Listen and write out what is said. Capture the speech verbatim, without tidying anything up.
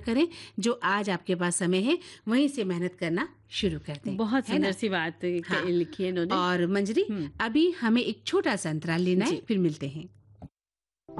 करें, जो आज आपके पास समय है वहीं से मेहनत करना शुरू कर दें। बहुत है ना? सुंदर सी बात हाँ। लिखी है इन्होंने। और मंजरी, हम्म। अभी हमें एक छोटा सा अंतराल लेना है, जी। फिर मिलते हैं।